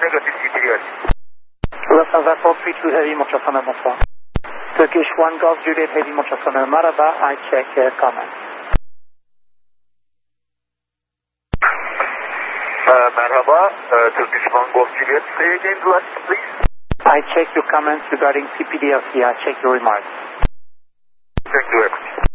Negative CPDS. Lufthansa 432 Heavy Montreal, bonsoir. Turkish 1 Golf Juliet Heavy Montreal, Maraba, I check comment. Merhaba, Turkish 1 Golf Juliet. Say again the last, please. I check your comments regarding CPDLC. I check your remarks. Thank you very much.